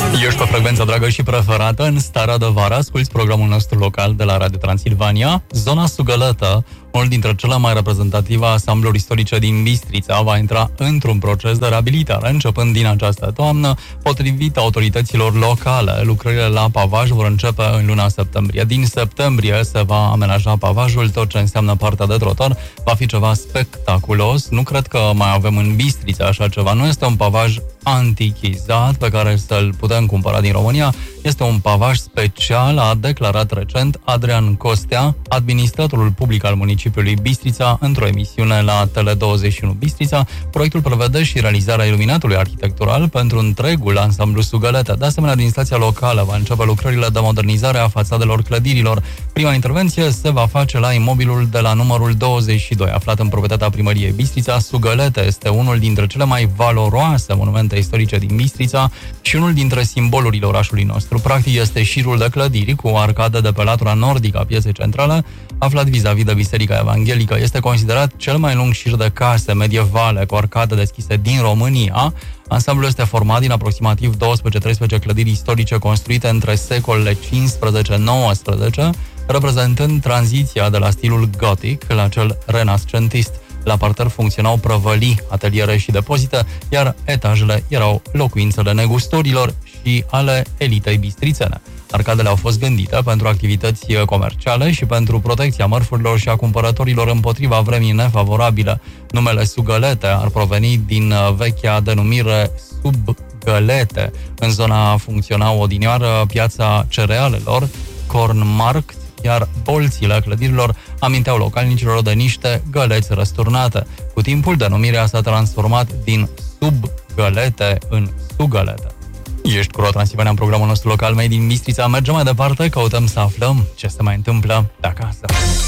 Ești pe frecvența dragă și preferată în starea de vară. Asculți programul nostru local de la Radio Transilvania. Zona Sugălătă, unul dintre cele mai reprezentative asambluri istorice din Bistrița, va intra într-un proces de reabilitare începând din această toamnă. Potrivit autorităților locale, lucrările la pavaj vor începe în luna septembrie. Din septembrie se va amenaja pavajul, tot ce înseamnă partea de trotuar. Va fi ceva spectaculos. Nu cred că mai avem în Bistrița așa ceva. Nu este un pavaj antichizat pe care să-l putem cumpăra din România. Este un pavaj special, a declarat recent Adrian Costea, administratorul public al municipiului Bistrița, într-o emisiune la Tele21 Bistrița. Proiectul prevede și realizarea iluminatului arhitectural pentru întregul ansamblu Sugălete. De asemenea, din stația locală va începe lucrările de modernizare a fațadelor clădirilor. Prima intervenție se va face la imobilul de la numărul 22, aflat în proprietatea primăriei Bistrița. Sugălete este unul dintre cele mai valoroase monumente istorice din Bistrița și unul dintre simbolurile orașului nostru. Practic este șirul de clădiri cu o arcadă de pe latura nordică a pieței centrale, aflat vis-a-vis de Biserica Evanghelică. Este considerat cel mai lung șir de case medievale cu arcade deschise din România. Ansamblul este format din aproximativ 12-13 clădiri istorice construite între secolele 15-19, reprezentând tranziția de la stilul gotic la cel renascentist. La parter funcționau prăvălii, ateliere și depozite, iar etajele erau locuințele negustorilor și ale elitei bistrițene. Arcadele au fost gândite pentru activități comerciale și pentru protecția mărfurilor și a cumpărătorilor împotriva vremii nefavorabile. Numele Sugălete ar proveni din vechea denumire Subgălete. În zona funcționa odinioară piața cerealelor, Cornmarkt, iar bolțile clădirilor aminteau localnicilor de niște găleți răsturnate. Cu timpul, denumirea s-a transformat din Subgălete în Sugălete. Ești cu Transilvania în programul nostru local Made in Bistrița. Mergem mai departe, căutăm să aflăm ce se mai întâmplă de acasă.